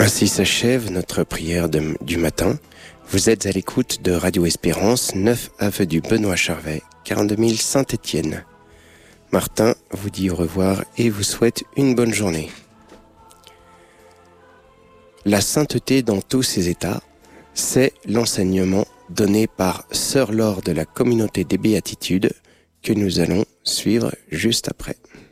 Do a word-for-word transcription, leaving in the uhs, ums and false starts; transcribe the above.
Ainsi s'achève notre prière de, du matin. Vous êtes à l'écoute de Radio Espérance, neuf avenue Benoît Charvet, quarante-deux mille Saint-Étienne. Martin vous dit au revoir et vous souhaite une bonne journée. La sainteté dans tous ses états, c'est l'enseignement donné par Sœur Laure de la Communauté des Béatitudes que nous allons suivre juste après.